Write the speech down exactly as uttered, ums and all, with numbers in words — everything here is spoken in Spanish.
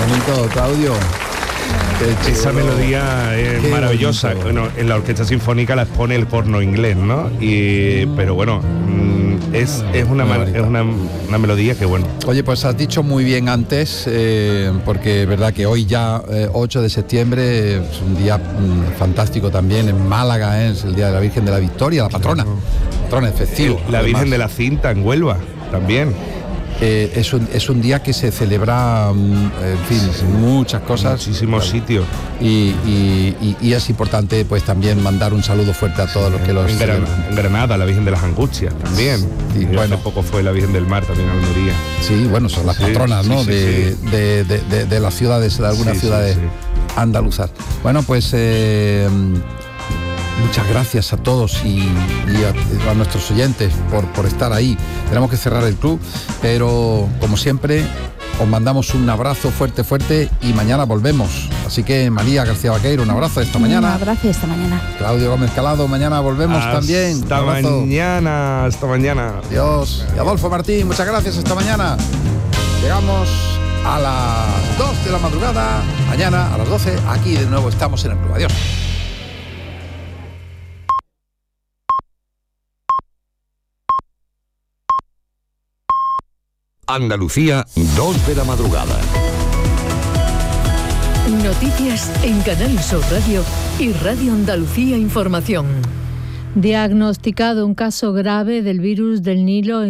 bonito, Claudio. Esa melodía es Qué maravillosa. Bonito. Bueno, en la Orquesta Sinfónica la expone el corno inglés, ¿no? Y, mm. Pero bueno, es, es, una, es una, una melodía que bueno. Oye, pues has dicho muy bien antes, eh, porque es verdad que hoy ya, eh, ocho de septiembre, es un día mm, fantástico también en Málaga, ¿eh? Es el Día de la Virgen de la Victoria, la patrona. Claro. Patrona, es festivo. La además. Virgen de la Cinta en Huelva, también. Eh, es, un, es un día que se celebra, en fin, sí, sí, muchas cosas, muchísimos claro. sitios y, y, y, y es importante pues también mandar un saludo fuerte a todos sí, los que los en, Gran, en Granada, la Virgen de las Angustias también, sí, y bueno, hace poco fue la Virgen del Mar también en Almería. Sí, bueno, son las sí, patronas, sí, ¿no? Sí, de, sí. De, de, de, de las ciudades, de algunas sí, ciudades sí, sí. andaluzas. Bueno, pues eh, muchas gracias a todos y, y a, a nuestros oyentes por, por estar ahí. Tenemos que cerrar el club, pero como siempre os mandamos un abrazo fuerte, fuerte y mañana volvemos. Así que María García Vaqueiro, un abrazo esta mañana. Un abrazo esta mañana. Claudio Gómez Calado, mañana volvemos hasta también. Hasta mañana, hasta mañana. Adiós. Y Adolfo Martín, muchas gracias, hasta mañana. Llegamos a las dos de la madrugada. Mañana a las doce, aquí de nuevo estamos en el club. Adiós. Andalucía, dos de la madrugada. Noticias en Canal Sur Radio y Radio Andalucía Información. Diagnosticado un caso grave del virus del Nilo